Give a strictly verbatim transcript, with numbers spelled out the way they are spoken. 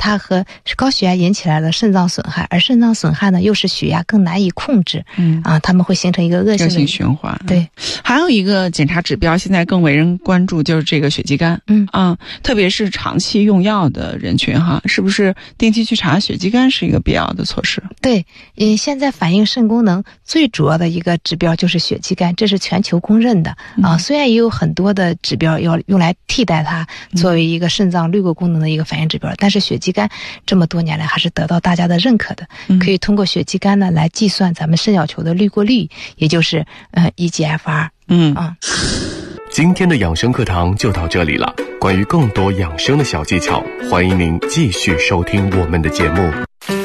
它和高血压引起来的肾脏损害，而肾脏损害呢又是血压更难以控制，嗯啊，他们会形成一个恶性的循环。 对， 还有一个检查指标现在更为人关注，就是这个血肌酐。嗯啊，特别是长期用药的人群哈，是不是定期去查血肌酐是一个必要的措施？ 对，嗯，现在反映肾功能最主要的一个指标就是血肌酐，这是全球公认的、嗯、啊。虽然也有很多的指标要用来替代它作为一个肾脏滤过功能的一个反应指标、嗯、但是血肌酐这么多年来还是得到大家的认可的、嗯、可以通过血肌酐呢来计算咱们肾小球的滤过率，也就是呃 E G F R。 嗯啊。 今天的养生课堂就到这里了，关于更多养生的小技巧，欢迎您继续收听我们的节目。